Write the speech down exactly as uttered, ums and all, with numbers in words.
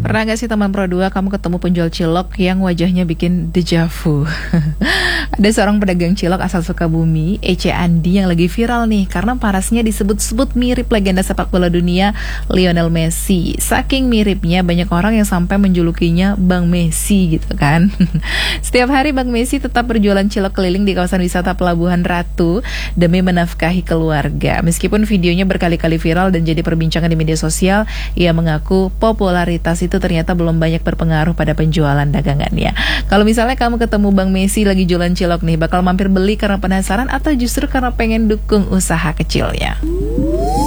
Pernah gak sih teman Pro dua kamu ketemu penjual cilok yang wajahnya bikin dejavu? Ada seorang pedagang cilok asal Sukabumi, Ece Andi, yang lagi viral nih karena parasnya disebut-sebut mirip legenda sepak bola dunia Lionel Messi. Saking miripnya banyak orang yang sampai menjulukinya Bang Messi gitu kan. Setiap hari Bang Messi tetap berjualan cilok keliling di kawasan wisata Pelabuhan Ratu demi menafkahi keluarga. Meskipun videonya berkali-kali viral dan jadi perbincangan di media sosial, ia mengaku popularitas itu ternyata belum banyak berpengaruh pada penjualan dagangannya. Kalau misalnya kamu ketemu Bang Messi lagi jualan cilok nih, bakal mampir beli karena penasaran atau justru karena pengen dukung usaha kecilnya?